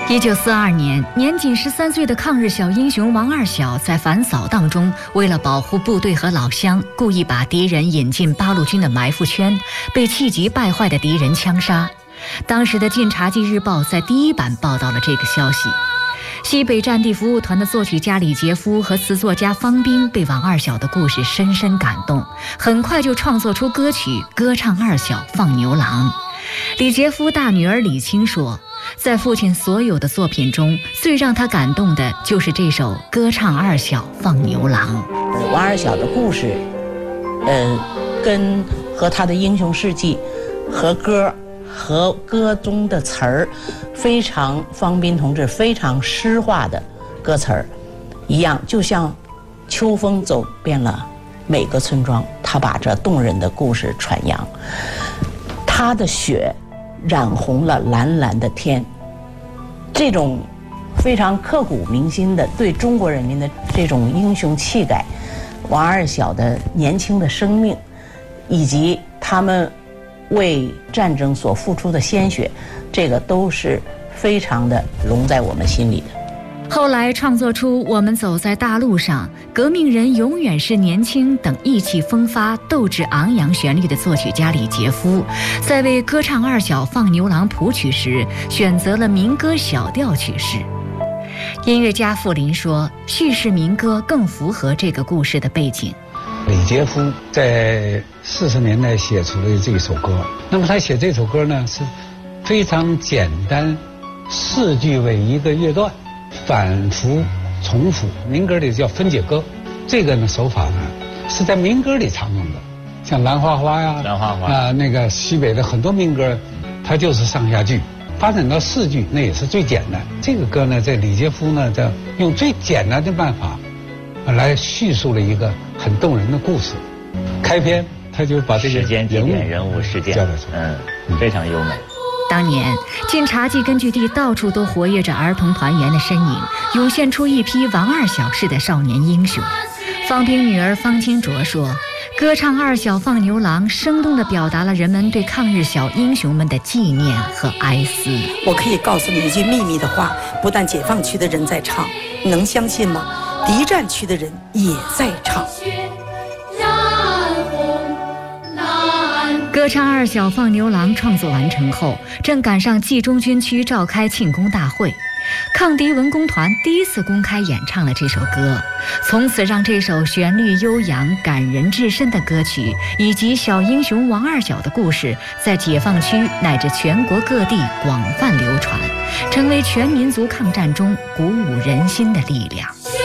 1942年，年仅13岁的抗日小英雄王二小在反扫荡中，为了保护部队和老乡，故意把敌人引进八路军的埋伏圈，被气急败坏的敌人枪杀。当时的《晋察冀日报》在第一版报道了这个消息。西北战地服务团的作曲家李杰夫和词作家方斌被王二小的故事深深感动，很快就创作出歌曲《歌唱二小放牛郎》。李杰夫大女儿李青说，在父亲所有的作品中，最让他感动的就是这首《歌唱二小放牛郎》。 王二小的故事，和他的英雄事迹和歌中的词儿，非常方斌同志非常诗化的歌词儿一样，就像秋风走遍了每个村庄，他把这动人的故事传扬。他的血染红了蓝蓝的天，这种非常刻骨铭心的对中国人民的这种英雄气概，王二小的年轻的生命，以及他们为战争所付出的鲜血，这个都是非常的融在我们心里的。 后来创作出《我们走在大路上》《革命人永远是年轻》等意气风发、斗志昂扬旋律的作曲家李杰夫，在为《歌唱二小放牛郎》谱曲时，选择了民歌小调曲式。音乐家傅林说，叙事民歌更符合这个故事的背景。 李杰夫在40年代写出了这首歌，那么他写这首歌呢是非常简单，4句为一个乐段，反复重复，民歌里叫分解歌。这个呢手法呢是在民歌里常用的，像兰花花呀、那个西北的很多民歌，它就是上下句，发展到4句那也是最简单。这个歌呢，在李杰夫呢在用最简单的办法来叙述了一个很动人的故事。开篇他就把这个时间节点、人物事件交代出来， 非常优美。 当年晋察冀根据地到处都活跃着儿童团员的身影，涌现出一批王二小式的少年英雄。方斌女儿方清卓说，歌唱二小放牛郎生动地表达了人们对抗日小英雄们的纪念和哀思。 我可以告诉你一句秘密的话，不但解放区的人在唱，你能相信吗？敌占区的人也在唱。 歌唱二小放牛郎创作完成后，正赶上冀中军区召开庆功大会，抗敌文工团第一次公开演唱了这首歌，从此让这首旋律悠扬、感人至深的歌曲，以及小英雄王二小的故事，在解放区乃至全国各地广泛流传，成为全民族抗战中鼓舞人心的力量。